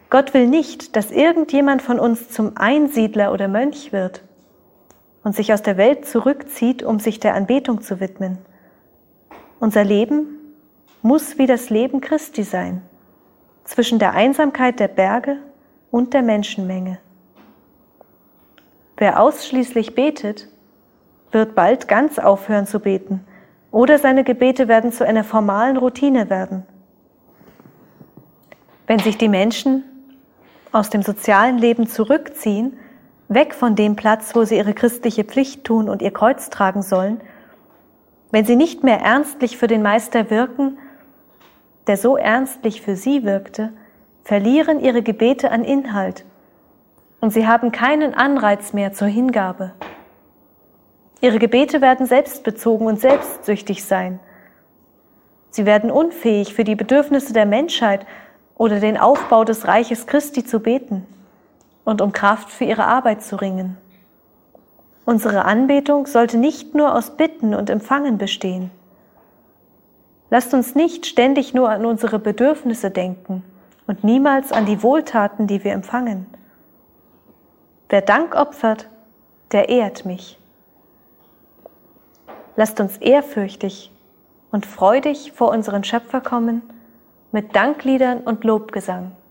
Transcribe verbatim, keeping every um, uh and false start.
Gott will nicht, dass irgendjemand von uns zum Einsiedler oder Mönch wird und sich aus der Welt zurückzieht, um sich der Anbetung zu widmen. Unser Leben muss wie das Leben Christi sein, zwischen der Einsamkeit der Berge und der Menschenmenge. Wer ausschließlich betet, wird bald ganz aufhören zu beten, oder seine Gebete werden zu einer formalen Routine werden. Wenn sich die Menschen aus dem sozialen Leben zurückziehen, weg von dem Platz, wo sie ihre christliche Pflicht tun und ihr Kreuz tragen sollen, wenn sie nicht mehr ernstlich für den Meister wirken, der so ernstlich für sie wirkte, verlieren ihre Gebete an Inhalt und sie haben keinen Anreiz mehr zur Hingabe. Ihre Gebete werden selbstbezogen und selbstsüchtig sein. Sie werden unfähig, für die Bedürfnisse der Menschheit oder den Aufbau des Reiches Christi zu beten und um Kraft für ihre Arbeit zu ringen. Unsere Anbetung sollte nicht nur aus Bitten und Empfangen bestehen. Lasst uns nicht ständig nur an unsere Bedürfnisse denken und niemals an die Wohltaten, die wir empfangen. Wer Dank opfert, der ehrt mich. Lasst uns ehrfürchtig und freudig vor unseren Schöpfer kommen, mit Dankliedern und Lobgesang.